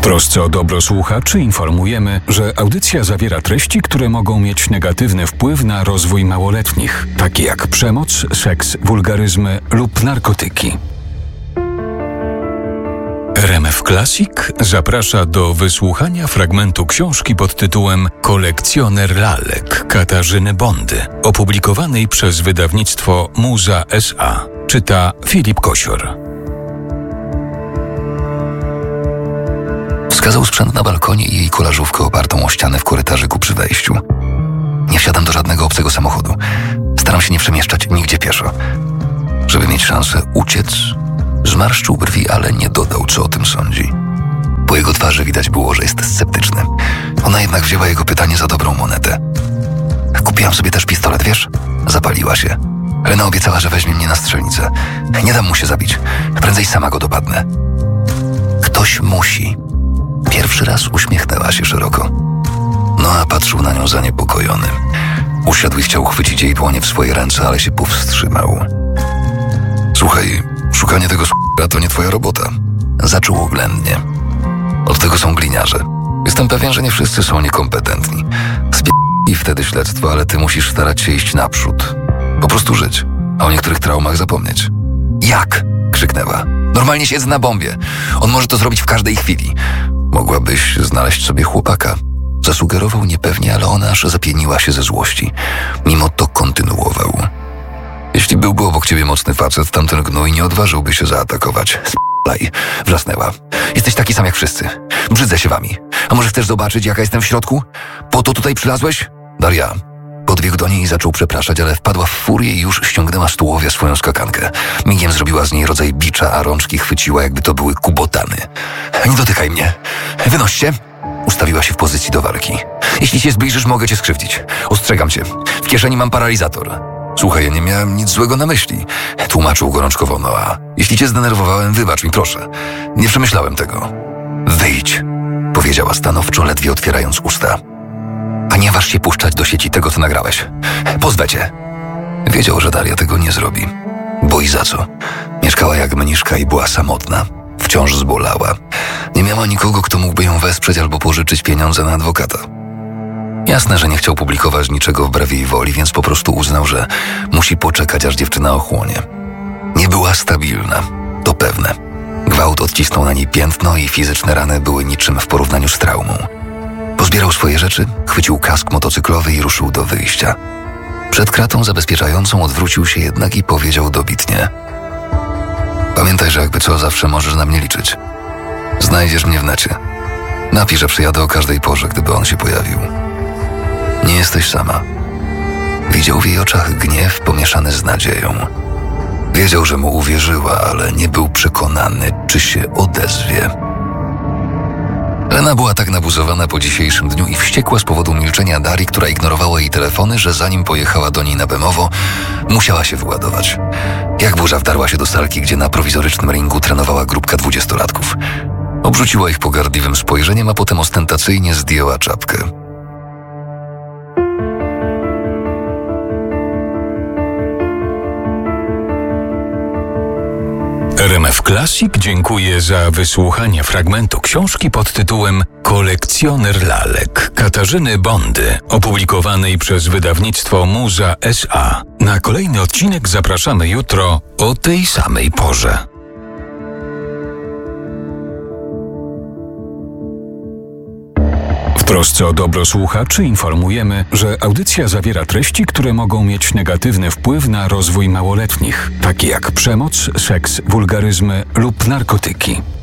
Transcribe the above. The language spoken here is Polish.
trosce o dobro słuchaczy informujemy, że audycja zawiera treści, które mogą mieć negatywny wpływ na rozwój małoletnich, takie jak przemoc, seks, wulgaryzmy lub narkotyki. RMF Classic zaprasza do wysłuchania fragmentu książki pod tytułem Kolekcjoner lalek Katarzyny Bondy, opublikowanej przez wydawnictwo Muza S.A. Czyta Filip Kosior. Wskazał sprzęt na balkonie i jej kolażówkę opartą o ścianę w korytarzyku przy wejściu. Nie wsiadam do żadnego obcego samochodu. Staram się nie przemieszczać nigdzie pieszo. Żeby mieć szansę uciec, zmarszczył brwi, ale nie dodał, co o tym sądzi. Po jego twarzy widać było, że jest sceptyczny. Ona jednak wzięła jego pytanie za dobrą monetę. Kupiłam sobie też pistolet, wiesz? Zapaliła się. Lena obiecała, że weźmie mnie na strzelnicę. Nie dam mu się zabić. Prędzej sama go dopadnę. Ktoś musi. Pierwszy raz uśmiechnęła się szeroko. Noa patrzył na nią zaniepokojony. Usiadł i chciał chwycić jej dłonie w swoje ręce, ale się powstrzymał. Słuchaj, szukanie tego s***a to nie twoja robota. Zaczął oględnie. Od tego są gliniarze. Jestem pewien, że nie wszyscy są niekompetentni. I wtedy śledztwo, ale ty musisz starać się iść naprzód. Po prostu żyć, a o niektórych traumach zapomnieć. Jak? Krzyknęła. Normalnie siedz na bombie. On może to zrobić w każdej chwili. Mogłabyś znaleźć sobie chłopaka. Zasugerował niepewnie, ale ona aż zapieniła się ze złości. Mimo to kontynuował. Jeśli byłby obok ciebie mocny facet, tamten gnój nie odważyłby się zaatakować. Sp***laj, wrzasnęła. Jesteś taki sam jak wszyscy. Brzydzę się wami. A może chcesz zobaczyć, jaka jestem w środku? Po to tutaj przylazłeś? Daria. Podbiegł do niej i zaczął przepraszać, ale wpadła w furię i już ściągnęła z tułowia swoją skakankę. Migiem zrobiła z niej rodzaj bicza, a rączki chwyciła, jakby to były kubotany. Nie dotykaj mnie. Wynoś się. Ustawiła się w pozycji do walki. Jeśli się zbliżysz, mogę cię skrzywdzić. Ostrzegam cię. W kieszeni mam paralizator. Słuchaj, ja nie miałem nic złego na myśli. Tłumaczył gorączkowo Noa. Jeśli cię zdenerwowałem, wybacz mi, proszę. Nie przemyślałem tego. Wyjdź, powiedziała stanowczo, ledwie otwierając usta. A nie waż się puszczać do sieci tego, co nagrałeś. Pozwę cię. Wiedział, że Daria tego nie zrobi. Bo i za co? Mieszkała jak mniszka i była samotna. Wciąż zbolała. Nie miała nikogo, kto mógłby ją wesprzeć albo pożyczyć pieniądze na adwokata. Jasne, że nie chciał publikować niczego wbrew jej woli, więc po prostu uznał, że musi poczekać, aż dziewczyna ochłonie. Nie była stabilna, to pewne. Gwałt odcisnął na niej piętno i fizyczne rany były niczym w porównaniu z traumą. Pozbierał swoje rzeczy, chwycił kask motocyklowy i ruszył do wyjścia. Przed kratą zabezpieczającą odwrócił się jednak i powiedział dobitnie. Pamiętaj, że jakby co, zawsze możesz na mnie liczyć. Znajdziesz mnie w necie. Napisz, że przyjadę o każdej porze, gdyby on się pojawił. Nie jesteś sama. Widział w jej oczach gniew pomieszany z nadzieją. Wiedział, że mu uwierzyła, ale nie był przekonany, czy się odezwie. Lena była tak nabuzowana po dzisiejszym dniu i wściekła z powodu milczenia Darii, która ignorowała jej telefony, że zanim pojechała do niej na Bemowo, musiała się wyładować. Jak burza wdarła się do salki, gdzie na prowizorycznym ringu trenowała grupka 20-latków. Obrzuciła ich pogardliwym spojrzeniem, a potem ostentacyjnie zdjęła czapkę. RMF Classic dziękuję za wysłuchanie fragmentu książki pod tytułem Kolekcjoner lalek Katarzyny Bondy, opublikowanej przez wydawnictwo Muza S.A. Na kolejny odcinek zapraszamy jutro o tej samej porze. W trosce o dobro słuchaczy informujemy, że audycja zawiera treści, które mogą mieć negatywny wpływ na rozwój małoletnich, takie jak przemoc, seks, wulgaryzmy lub narkotyki.